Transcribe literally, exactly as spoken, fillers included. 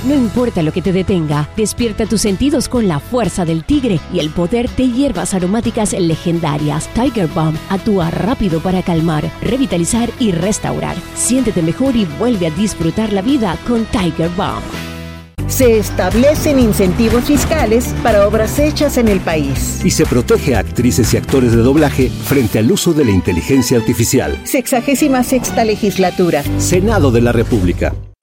No importa lo que te detenga, despierta tus sentidos con la fuerza del tigre y el poder de hierbas aromáticas legendarias. Tiger Balm actúa rápido para calmar, revitalizar y restaurar. Siéntete mejor y vuelve a disfrutar la vida con Tiger Balm. Se establecen incentivos fiscales para obras hechas en el país. Y se protege a actrices y actores de doblaje frente al uso de la inteligencia artificial. Sexagésima sexta legislatura. Senado de la República.